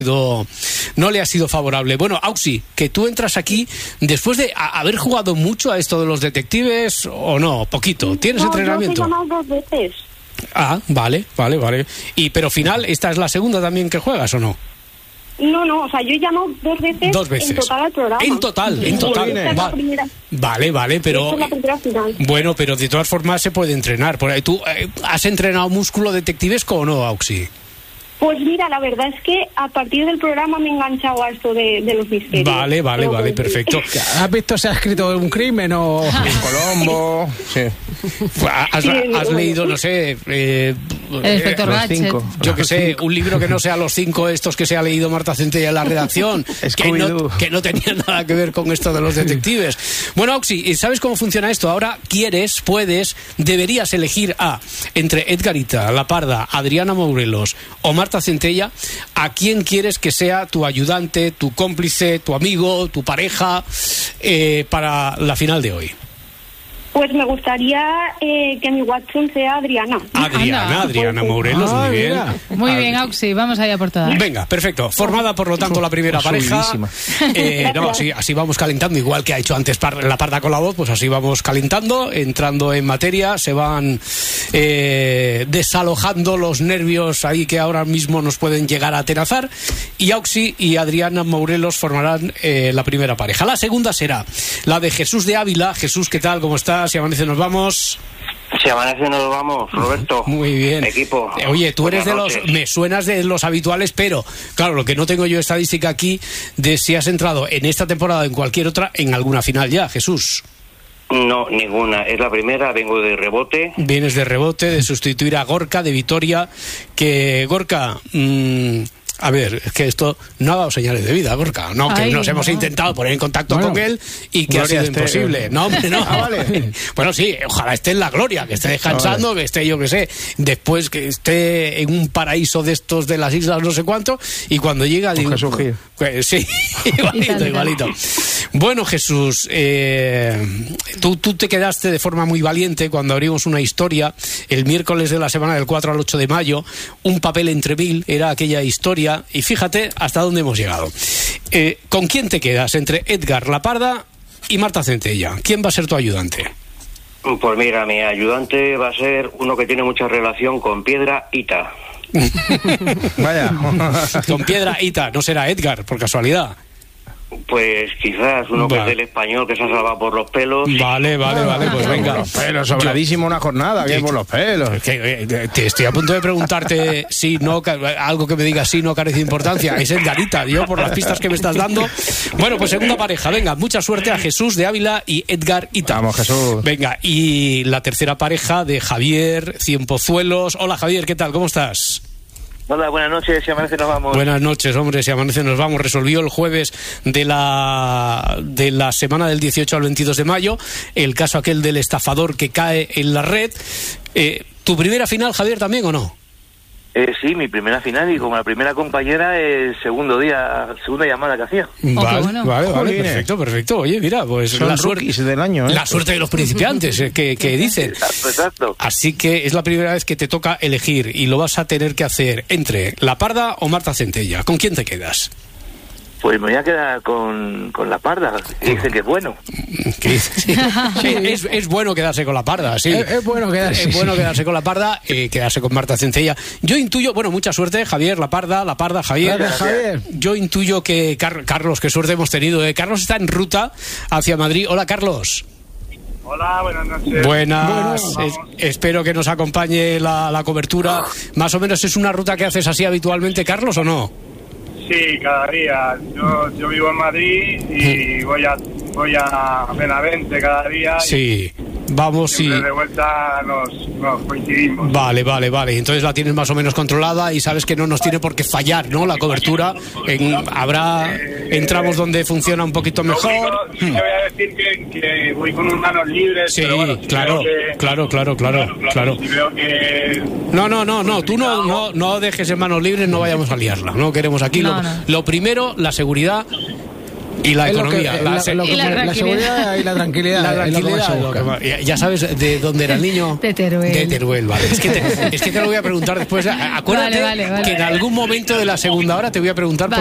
no le ha sido favorable. Bueno, Auxi, que tú entras aquí después de haber jugado mucho a esto de los detectives, ¿o no? Poquito. ¿Tienes entrenamiento? Yo he llamado 2 veces. Ah, vale. Pero final, ¿esta es la segunda también que juegas o no? No, o sea, yo he llamado 2 veces. 2 veces. En total al programa. En total. Esta es la primera. Vale, pero... Esta es la primera final. Bueno, pero de todas formas se puede entrenar. Por ahí, ¿tú has entrenado músculo detectivesco o no, Auxi? Pues mira, la verdad es que a partir del programa me he enganchado a esto de los misterios. Vale, perfecto. ¿Has visto si ha escrito un crimen o en Colombo? Sí. ¿Has leído, no sé... el inspector Gadget. Yo que sé, un libro que no sea Los 5 estos que se ha leído Marta Centella en la redacción, que no tenía nada que ver con esto de los detectives. Bueno, Auxi, ¿sabes cómo funciona esto? Ahora deberías elegir entre Edgarita, La Parda, Adriana Morelos o Marta Centella, ¿a quién quieres que sea tu ayudante, tu cómplice, tu amigo, tu pareja para la final de hoy? Pues me gustaría que mi Watson sea Adriana. Adriana Morelos, muy bien. Muy bien, Auxi, vamos allá por todas. Venga, perfecto. Formada, por lo tanto, la primera pareja. Así vamos calentando, igual que ha hecho antes La Parda con la voz, pues así vamos calentando, entrando en materia, se van desalojando los nervios ahí que ahora mismo nos pueden llegar a atenazar, y Auxi y Adriana Morelos formarán la primera pareja. La segunda será la de Jesús de Ávila. Jesús, ¿qué tal? ¿Cómo estás? Si amanece nos vamos. Si amanece nos vamos, Roberto. Muy bien. Equipo. Oye, tú eres me suenas de los habituales, pero claro, lo que no tengo yo estadística aquí de si has entrado en esta temporada o en cualquier otra en alguna final ya, Jesús. No, ninguna. Es la primera, vengo de rebote. Vienes de rebote, de sustituir a Gorka de Vitoria, que Gorka... A ver, es que esto no ha dado señales de vida, Gorka. No, que nos hemos intentado poner en contacto con él y que ha sido imposible. No, hombre, no. Vale. Bueno, sí, ojalá esté en la gloria, que esté descansando, que esté, yo que sé, después que esté en un paraíso de estos de las islas no sé cuánto, y cuando llega... digo, Jesús Gil. Sí, igualito. Bueno, Jesús, tú te quedaste de forma muy valiente cuando abrimos una historia el miércoles de la semana del 4 al 8 de mayo. Un papel entre 1000 era aquella historia, y fíjate hasta dónde hemos llegado. ¿Con quién te quedas? Entre Edgar, La Parda y Marta Centella. ¿Quién va a ser tu ayudante? Pues mira, mi ayudante va a ser uno que tiene mucha relación con Piedra Ita. Vaya. Con Piedra Ita, no será Edgar, por casualidad. Pues quizás uno que es del español, que se ha salvado por los pelos. Vale, pues venga. Por los pelos, sobradísimo una jornada, bien por los pelos. Te estoy a punto de preguntarte si no, algo que me diga sí no carece de importancia. Es Edgarita, yo por las pistas que me estás dando. Bueno, pues segunda pareja, venga, mucha suerte a Jesús de Ávila y Edgar Ita. Vamos, Jesús. Venga, y la tercera pareja de Javier Cienpozuelos. Hola, Javier, ¿qué tal? ¿Cómo estás? Hola, buenas noches, si amanece nos vamos. Buenas noches, hombre, si amanece nos vamos. Resolvió el jueves de la semana del 18 al 22 de mayo el caso aquel del estafador que cae en la red. ¿Tu primera final, Javier, también o no? Sí, mi primera final, y como la primera compañera, segunda llamada que hacía. Vale, perfecto. Oye, mira, pues son la suerte del año, la suerte de los principiantes, que dicen. Exacto. Así que es la primera vez que te toca elegir, y lo vas a tener que hacer entre La Parda o Marta Centella. ¿Con quién te quedas? Pues me voy a quedar con La Parda, que dice que es bueno. Sí, es bueno quedarse con La Parda, sí. Es bueno quedarse. Es bueno quedarse con La Parda, quedarse con Marta Centella. Yo intuyo, bueno, mucha suerte, Javier, La Parda, Javier. Gracias, Javier. Yo intuyo que Carlos, qué suerte hemos tenido. Carlos está en ruta hacia Madrid. Hola, Carlos. Hola, buenas noches. Buenas. Espero que nos acompañe la cobertura. Más o menos es una ruta que haces así habitualmente, Carlos, ¿o no? Sí, cada día. Yo vivo en Madrid y voy a Benavente cada día. Sí, vamos y... de vuelta nos coincidimos. Vale. Entonces la tienes más o menos controlada y sabes que no nos tiene por qué fallar, ¿no? La cobertura. Habrá tramos donde funciona un poquito mejor. Sí, te voy a decir que voy con manos libres. Sí, pero bueno, claro. Si veo que... No, tú no dejes en manos libres, no vayamos a liarla. No queremos aquí. No. Lo primero, la seguridad. Y la economía. y la la seguridad y la tranquilidad. La tranquilidad. es lo que más se busca. Ya sabes de dónde era el niño. De Teruel. De Teruel, vale. Es que te lo voy a preguntar después. Acuérdate Vale. que en algún momento de la segunda hora te voy a preguntar